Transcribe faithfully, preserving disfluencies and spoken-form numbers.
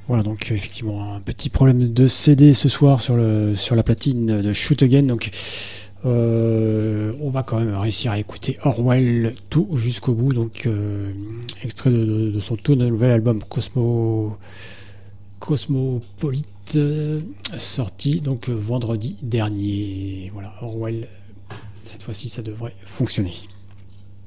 Voilà, donc effectivement un petit problème de C D ce soir sur, le, sur la platine de Shoot Again. Donc euh, on va quand même réussir à écouter Orwell tout jusqu'au bout. Donc euh, extrait de, de, de son tout nouvel album Cosmo, Cosmopolite, euh, sorti donc vendredi dernier. Voilà, Orwell, cette fois-ci ça devrait fonctionner.